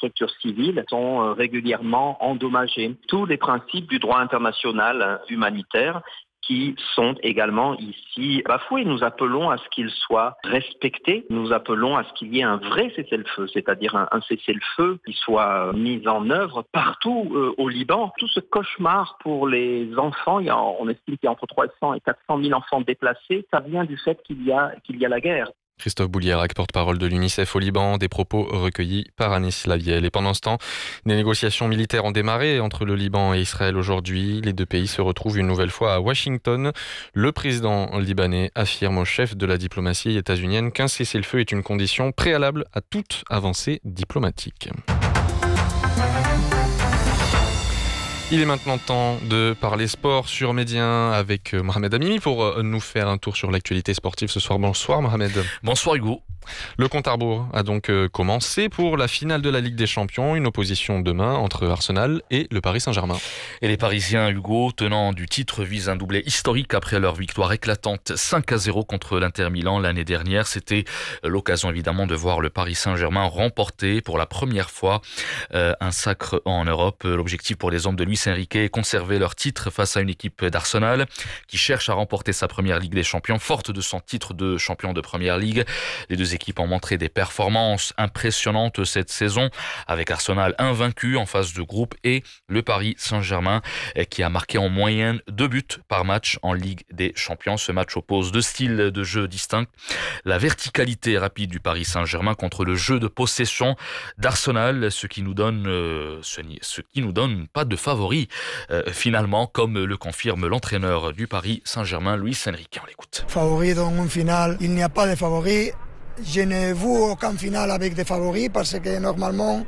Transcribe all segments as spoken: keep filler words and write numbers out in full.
structures civiles sont régulièrement endommagées. Tous les principes du droit international humanitaire qui sont également ici bafoués. Nous appelons à ce qu'ils soient respectés. Nous appelons à ce qu'il y ait un vrai cessez-le-feu, c'est-à-dire un, un cessez-le-feu qui soit mis en œuvre partout euh, au Liban. Tout ce cauchemar pour les enfants, il y a, on estime qu'il y a entre trois cents et quatre cent mille enfants déplacés, ça vient du fait qu'il y a, qu'il y a la guerre. Christophe Boulierac, porte-parole de l'UNICEF au Liban, des propos recueillis par Anis Lavielle. Et pendant ce temps, des négociations militaires ont démarré entre le Liban et Israël aujourd'hui. Les deux pays se retrouvent une nouvelle fois à Washington. Le président libanais affirme au chef de la diplomatie états-unienne qu'un cessez-le-feu est une condition préalable à toute avancée diplomatique. Il est maintenant temps de parler sport sur Média avec Mohamed Amimi pour nous faire un tour sur l'actualité sportive ce soir. Bonsoir Mohamed. Bonsoir Hugo. Le compte à rebours a donc commencé pour la finale de la Ligue des Champions, une opposition demain entre Arsenal et le Paris Saint-Germain. Et les Parisiens, Hugo, tenants du titre, visent un doublé historique après leur victoire éclatante cinq à zéro contre l'Inter Milan l'année dernière. C'était l'occasion évidemment de voir le Paris Saint-Germain remporter pour la première fois euh, un sacre en Europe. L'objectif pour les hommes de Luis Enrique est conserver leur titre face à une équipe d'Arsenal qui cherche à remporter sa première Ligue des Champions, forte de son titre de champion de Première Ligue. Les deux équipes ont montré des performances impressionnantes cette saison, avec Arsenal invaincu en phase de groupe et le Paris Saint-Germain qui a marqué en moyenne deux buts par match en Ligue des Champions. Ce match oppose deux styles de jeu distincts. La verticalité rapide du Paris Saint-Germain contre le jeu de possession d'Arsenal, ce qui nous donne, euh, ce, ce qui nous donne pas de favoris euh, finalement, comme le confirme l'entraîneur du Paris Saint-Germain, Luis Enrique. On l'écoute. Favori dans une finale, il n'y a pas de favoris. Je n'ai vu aucun final avec des favoris parce que normalement,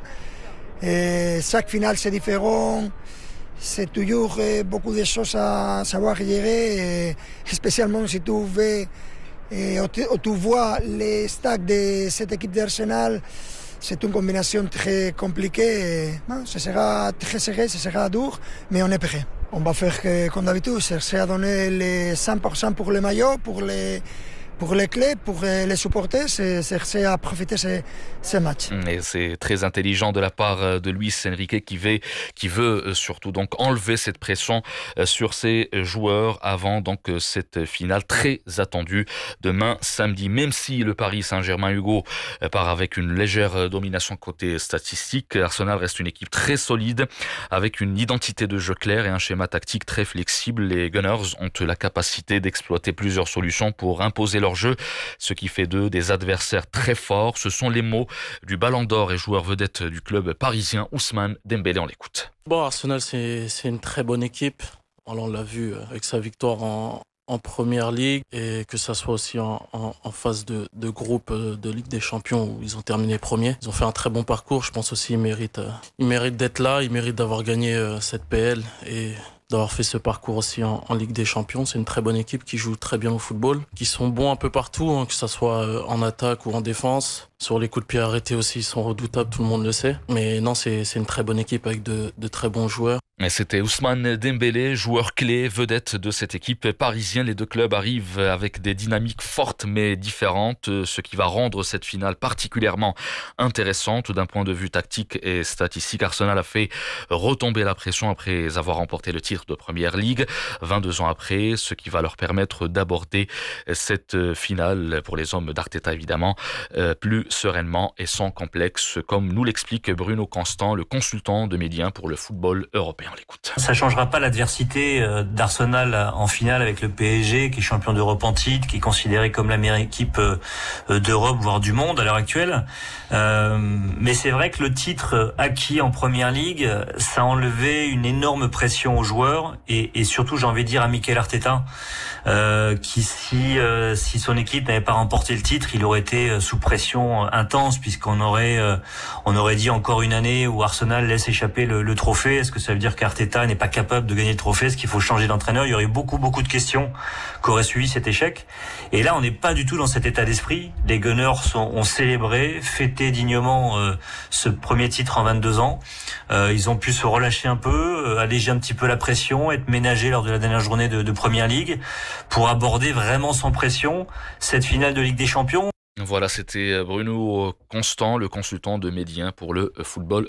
euh, chaque finale c'est différent. C'est toujours euh, beaucoup de choses à savoir gérer, et spécialement si tu veux, et, tu vois les stacks de cette équipe d'Arsenal. C'est une combinaison très compliquée. Bon, ce sera très serré, ce sera dur, mais on est prêt. On va faire que, comme d'habitude, chercher à donner les cent pour cent pour les maillots, pour les... pour les clés, pour les supporter, c'est chercher à profiter de ces, ces matchs. Et c'est très intelligent de la part de Luis Enrique qui veut, qui veut surtout donc enlever cette pression sur ses joueurs avant donc cette finale très attendue demain samedi. Même si le Paris Saint-Germain, Hugo, part avec une légère domination côté statistique, Arsenal reste une équipe très solide avec une identité de jeu claire et un schéma tactique très flexible. Les Gunners ont la capacité d'exploiter plusieurs solutions pour imposer leur jeu, ce qui fait d'eux des adversaires très forts. Ce sont les mots du Ballon d'Or et joueur vedette du club parisien Ousmane Dembélé. On l'écoute. Bon, Arsenal, c'est, c'est une très bonne équipe. On l'a vu avec sa victoire en, en Première Ligue et que ça soit aussi en, en, en phase de, de groupe de Ligue des Champions où ils ont terminé premiers. Ils ont fait un très bon parcours. Je pense aussi qu'ils méritent, ils méritent d'être là. Ils méritent d'avoir gagné cette P L et d'avoir fait ce parcours aussi en, en Ligue des Champions. C'est une très bonne équipe qui joue très bien au football, qui sont bons un peu partout, hein, que ça soit en attaque ou en défense. Sur les coups de pied arrêtés aussi, ils sont redoutables, tout le monde le sait. Mais non, c'est, c'est une très bonne équipe avec de, de très bons joueurs. Et c'était Ousmane Dembélé, joueur clé, vedette de cette équipe parisienne. Les deux clubs arrivent avec des dynamiques fortes mais différentes, ce qui va rendre cette finale particulièrement intéressante d'un point de vue tactique et statistique. Arsenal a fait retomber la pression après avoir remporté le titre de Première Ligue vingt-deux ans après, ce qui va leur permettre d'aborder cette finale pour les hommes d'Arteta évidemment plus sereinement et sans complexe, comme nous l'explique Bruno Constant, le consultant de Média pour le football européen. On l'écoute. Ça changera pas l'adversité d'Arsenal en finale avec le P S G, qui est champion d'Europe en titre, qui est considéré comme la meilleure équipe d'Europe, voire du monde à l'heure actuelle. Euh, mais c'est vrai que le titre acquis en Première Ligue, ça a enlevé une énorme pression aux joueurs et, et surtout, j'ai envie de dire à Mikel Arteta, euh, qui si euh, si son équipe n'avait pas remporté le titre, il aurait été sous pression intense, puisqu'on aurait euh, on aurait dit encore une année où Arsenal laisse échapper le, le trophée. Est-ce que ça veut dire qu'Arteta n'est pas capable de gagner le trophée? Est-ce qu'il faut changer d'entraîneur? Il y aurait beaucoup beaucoup de questions qui auraient suivi cet échec. Et là, on n'est pas du tout dans cet état d'esprit. Les Gunners sont, ont célébré, fêté dignement euh, ce premier titre en vingt-deux ans. Euh, ils ont pu se relâcher un peu, euh, alléger un petit peu la pression, être ménagés lors de la dernière journée de, de Première Ligue pour aborder vraiment sans pression cette finale de Ligue des Champions. Voilà, c'était Bruno Constant, le consultant de Média pour le football